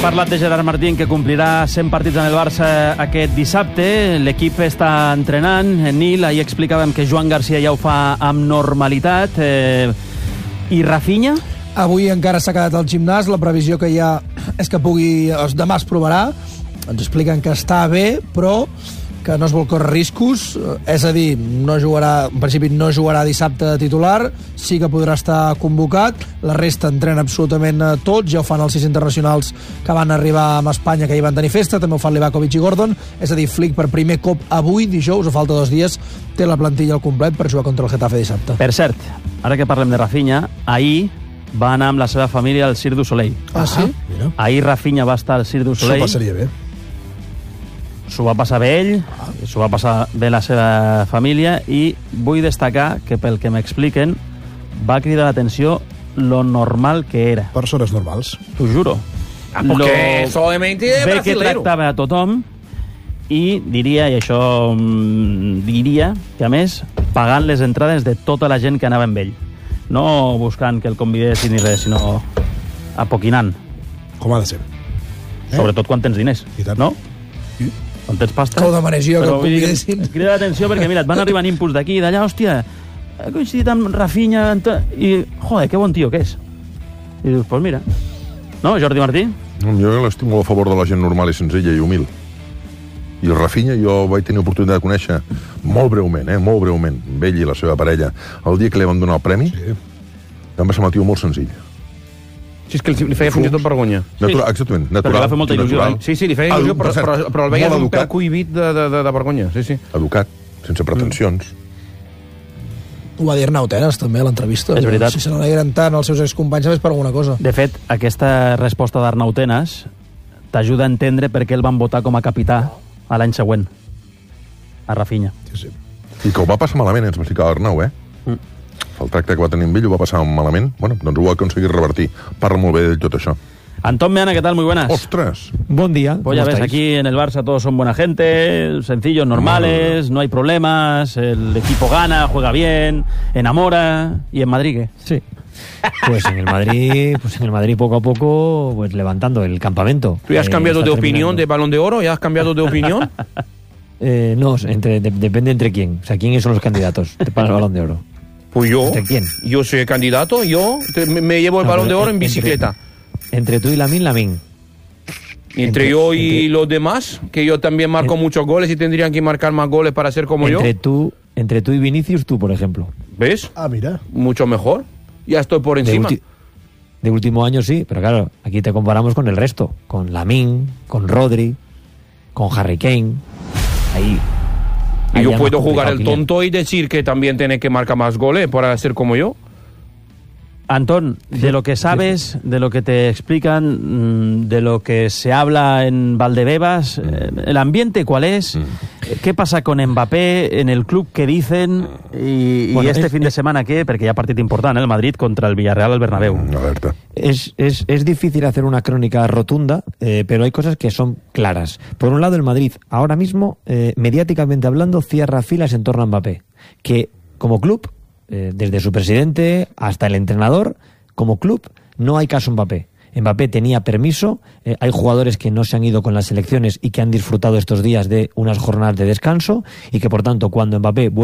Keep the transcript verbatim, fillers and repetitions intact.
parlat de Gerard Martín, que complirà cent partits en el Barça aquest dissabte. L'equip està entrenant. Nil, ahir explicàvem que Joan Garcia ja ho fa amb normalitat. Eh, I Rafinha? Avui encara s'ha quedat al gimnàs. La previsió que hi ha és que pugui... Demà es provarà. Ens expliquen que està bé, però que no es vol córrer riscos. És a dir, no jugarà, en principi no jugarà dissabte de titular. Sí que podrà estar convocat. La resta entrena absolutament tots. Ja ho fan els sis internacionals que van arribar a Espanya, que hi van tenir festa. També ho fan Livakovic i Gordon. És a dir, Flick per primer cop avui, dijous, a falta dos dies, té la plantilla al complet per jugar contra el Getafe dissabte. Per cert, ara que parlem de Rafinha, ahir va anar amb la seva família al Cirque du Soleil. Ah, sí? Mira. Ahir Rafinha va estar al Cirque du Soleil. Això passaria bé. S'ho va passar bé ell, ah. s'ho va passar bé la seva família, i vull destacar que, pel que m'expliquen, va cridar l'atenció lo normal que era. Persones normals. T'ho juro. Ah, porque solamente bé brasilero. que tractava a tothom, i diria, i això mm, diria, que a més, pagant les entrades de tota la gent que anava amb ell. No buscant que el convidessin ni res, sinó apoquinant. Com ha de ser. Eh? Sobretot quan tens diners, I tant. no? I? Quan tens pasta. Que ho demanés jo, que Però em vull dir que convidessin. em crida l'atenció perquè, mira, et van arribant inputs d'aquí i d'allà, hòstia, he coincidit amb Rafinha, i, joder, que bon tio que és. I dius, pues mira. No, Jordi Martí? Jo l'estic molt a favor de la gent normal i senzilla i humil. I el Rafinha jo vaig tenir oportunitat de conèixer molt breument, eh, molt breument, amb ell i la seva parella. El dia que li van donar el premi, sí. em va semblar un tio molt senzill. Si és que li feia fins i tot vergonya. Natural, exactament, Perquè natural. va fer molta il·lusió, natural. eh? Sí, sí, li feia il·lusió, però, però, però el veies Molt un pèl educat. cohibit de, de, de, de vergonya. Sí, sí. Educat, sense pretensions. Ho va dir Arnau Tenas, també, a l'entrevista. És veritat. Si se n'alegren tant els seus excompanys, és per alguna cosa. De fet, aquesta resposta d'Arnau Tenas t'ajuda a entendre per què el van votar com a capità a l'any següent, a Rafinha. Sí, sí. I que ho va passar malament, ens va explicar Arnau, eh? Mm. El tracte que va tenir amb ell ho va passar malament. Bueno, doncs ho ha aconseguit revertir. Parla molt bé de tot això. Antón Meana, ¿qué tal? Muy buenas. ¡Ostras! Buen día. Pues ya ves, estáis? aquí en el Barça todos son buena gente, sencillos, normales, no hay problemas, el equipo gana, juega bien, enamora. ¿Y en Madrid qué? Sí. Pues en el Madrid, pues en el Madrid poco a poco, pues levantando el campamento. ¿Tú ya has Eh, cambiado está de opinión terminando. de Balón de Oro? ¿Ya has cambiado de opinión? Eh, no, entre, de- depende entre quién. O sea, quiénes son los candidatos para el Balón de Oro. Pues yo. ¿Entre quién? Yo soy candidato, yo te- me, me llevo el No, Balón de pero Oro en entre- bicicleta. Entre tú y Lamine, Lamine. Entre, entre- yo y entre- los demás, que yo también marco en- muchos goles y tendrían que marcar más goles para ser como Entre yo. tú, entre tú y Vinicius, tú, por ejemplo. ¿Ves? Ah, mira. Mucho mejor. Ya estoy por De, encima. ulti- de último año sí, pero claro, aquí te comparamos con el resto. Con Lamine, con Rodri, con Harry Kane. Ahí. Y ahí yo ya puedo más jugar complicado, el Kylian. tonto y decir que también tiene que marcar más goles para ser como yo. Antón, de lo que sabes, de lo que te explican, mm, de lo que se habla en Valdebebas, eh, ¿el ambiente cuál es? ¿Qué pasa con Mbappé en el club que dicen? Y, Bueno, y este es- fin de semana, ¿qué? Porque ya partit important, ¿eh? El Madrid contra el Villarreal al Bernabéu. Alerta. Es, es, es difícil hacer una crónica rotunda, eh, pero hay cosas que son claras. Por un lado, el Madrid, ahora mismo, eh, mediáticamente hablando, cierra filas en torno a Mbappé, que como club, eh, desde su presidente hasta el entrenador, como club, no hay caso Mbappé. Mbappé tenía permiso, eh, hay jugadores que no se han ido con las selecciones y que han disfrutado estos días de unas jornadas de descanso, y que por tanto, cuando Mbappé vuelve